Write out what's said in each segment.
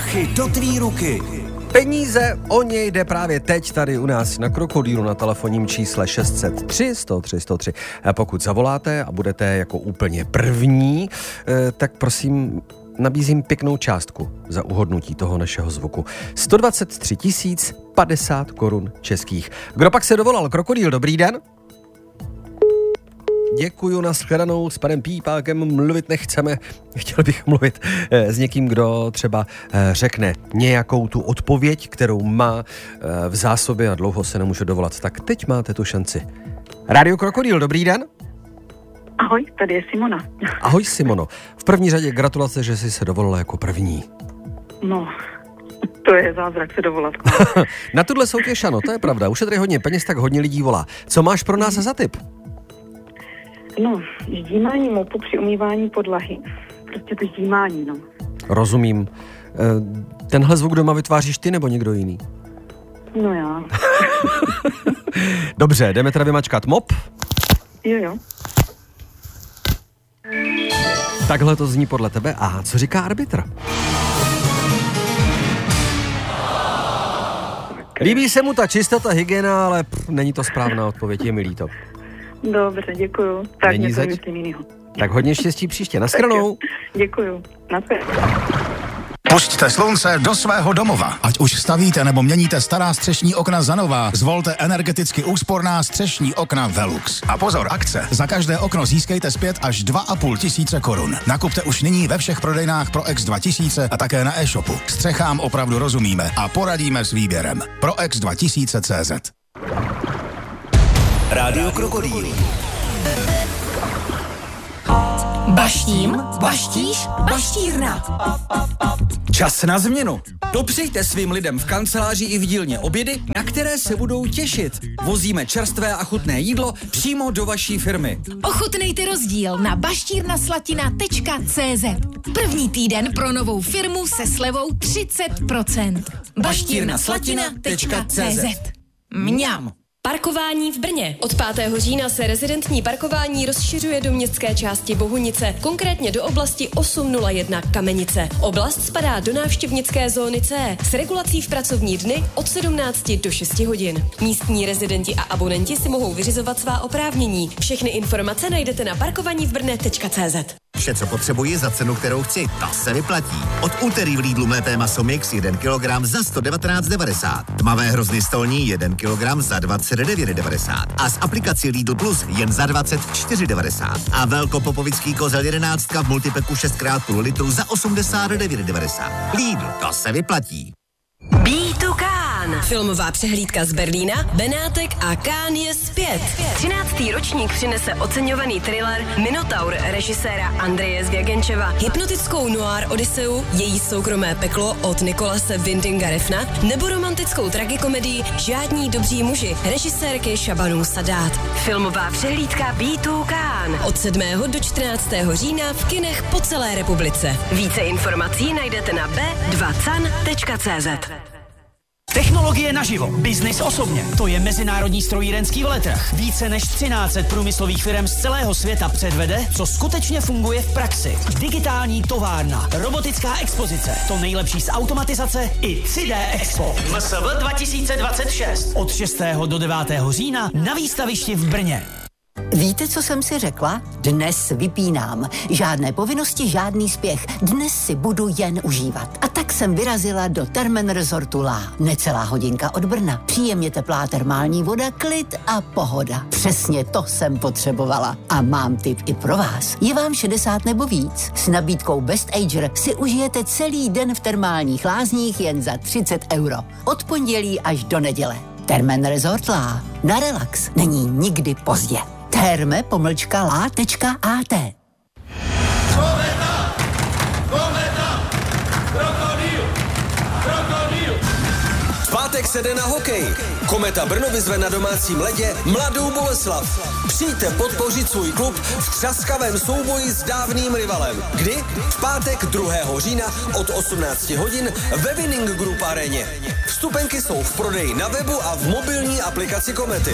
Prachy do tvý ruky. Peníze, o něj jde právě teď tady u nás na Krokodýlu na telefonním čísle 603 103 103. A pokud zavoláte a budete jako úplně první, tak prosím nabízím pěknou částku za uhodnutí toho našeho zvuku. 123 050 korun českých. Kdo pak se dovolal? Krokodýl, dobrý den. Děkuju, nashledanou, s panem Pípákem mluvit nechceme. Chtěl bych mluvit s někým, kdo třeba řekne nějakou tu odpověď, kterou má v zásobě a dlouho se nemůže dovolat. Tak teď máte tu šanci. Rádio Krokodýl, dobrý den. Ahoj, tady je Simona. Ahoj Simono. V první řadě gratulace, že jsi se dovolila jako první. No, to je zázrak se dovolat. Na tuhle soutěž ano, to je pravda. Už je tady hodně peněz, tak hodně lidí volá. Co máš pro nás za tip? No, ždímání mopu při umývání podlahy. Prostě to ždímání, no. Rozumím. Tenhle zvuk doma vytváříš ty nebo někdo jiný? No já. Dobře, jdeme teda vymačkat mop. Jo. Takhle to zní podle tebe. A co říká arbitr? Líbí se mu ta čistota, hygiena, ale není to správná odpověď, je mi líto. Dobře, děkuju. Tak Není něco zač? myslím jinýho. Tak hodně štěstí příště. Naschledanou. Děkuju. Naschledanou. Pusťte slunce do svého domova. Ať už stavíte nebo měníte stará střešní okna za nová, zvolte energeticky úsporná střešní okna Velux. A pozor, akce. Za každé okno získejte zpět až 2 500 korun. Nakupte už nyní ve všech prodejnách Proex 2000 a také na e-shopu. Střechám opravdu rozumíme a poradíme s výběrem. Proex 2000.cz. Rádio Krokodýl. Baštím, baštíš, baštírna. Čas na změnu. Dopřejte svým lidem v kanceláři i v dílně obědy, na které se budou těšit. Vozíme čerstvé a chutné jídlo přímo do vaší firmy. Ochutnejte rozdíl na baštírnaslatina.cz. První týden pro novou firmu se slevou 30%. baštírnaslatina.cz. Mňam. Parkování v Brně. Od 5. října se rezidentní parkování rozšiřuje do městské části Bohunice, konkrétně do oblasti 801 Kamenice. Oblast spadá do návštěvnické zóny C s regulací v pracovní dny od 17 do 6 hodin. Místní rezidenti a abonenti si mohou vyřizovat svá oprávnění. Všechny informace najdete na parkovanívbrne.cz. Vše, co potřebuji za cenu, kterou chci, ta se vyplatí. Od úterý v Lidlu mlété maso mix 1 kg za 119,90. Tmavé hrozny stolní 1 kg za 29,90. A s aplikací Lidl Plus jen za 24,90. A velkopopovický kozel 11 v multipeku 6x0 litru za 89,90. Lidl, to se vyplatí. B2Can. Filmová přehlídka z Berlína, Benátek a Cannes je zpět. 13. ročník přinese oceňovaný thriller Minotaur režiséra Andreje Zvěgenčeva, hypnotickou noir odiseu Její soukromé peklo od Nikolase Windinga Refna nebo romantickou tragikomedii Žádní dobří muži režisérky Šabanů Sadát. Filmová přehlídka B2Can od 7. do 14. října v kinech po celé republice. Více informací najdete na b2can.cz. Technologie naživo, biznis osobně. To je mezinárodní strojírenský veletrh. Více než 1300 průmyslových firm z celého světa předvede, co skutečně funguje v praxi. Digitální továrna, robotická expozice, to nejlepší z automatizace i 3D Expo. MSV 2026 od 6. do 9. října na výstavišti v Brně. Víte, co jsem si řekla? Dnes vypínám. Žádné povinnosti, žádný spěch. Dnes si budu jen užívat. A tak jsem vyrazila do Termen Resortu La. Necelá hodinka od Brna. Příjemně teplá termální voda, klid a pohoda. Přesně to jsem potřebovala. A mám tip i pro vás. Je vám 60 nebo víc? S nabídkou Best Ager si užijete celý den v termálních lázních jen za 30 €. Od pondělí až do neděle. Termen Resort La. Na relax není nikdy pozdě. Terme-la.at. V pátek se jde na hokej. Kometa Brno vyzve na domácím ledě Mladou Boleslav. Přijďte podpořit svůj klub v třaskavém souboji s dávným rivalem. Kdy? V pátek 2. října od 18 hodin ve Winning Group aréně. Vstupenky jsou v prodeji na webu a v mobilní aplikaci Komety.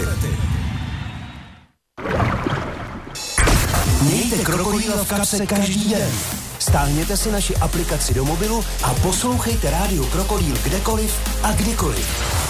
Mějte Krokodýla v kapse každý den. Stáhněte si naši aplikaci do mobilu a poslouchejte Rádio Krokodýl kdekoliv a kdykoliv.